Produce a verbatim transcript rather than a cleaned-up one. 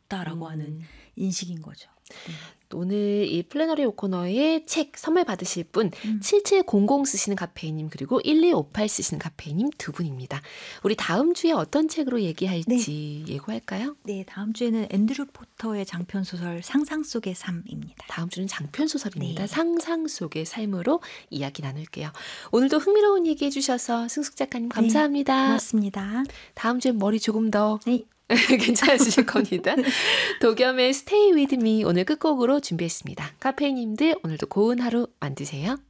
없다라고 음. 하는 인식인 거죠. 네. 오늘 이 플래너리 오코너의 책 선물 받으실 분 음. 칠칠공공 쓰시는 카페인님 그리고 일이오팔 쓰시는 카페인님 두 분입니다. 우리 다음 주에 어떤 책으로 얘기할지 예고할까요? 네, 다음 주에는 앤드류 포터의 장편 소설 상상 속의 삶입니다. 다음 주는 장편 소설입니다. 네. 상상 속의 삶으로 이야기 나눌게요. 오늘도 흥미로운 얘기 해주셔서 승숙 작가님 감사합니다. 네, 고맙습니다. 다음 주엔 머리 조금 더 네. 괜찮으실 겁니다. 도겸의 Stay With Me 오늘 끝곡으로 준비했습니다. 카페인님들 오늘도 고운 하루 만드세요.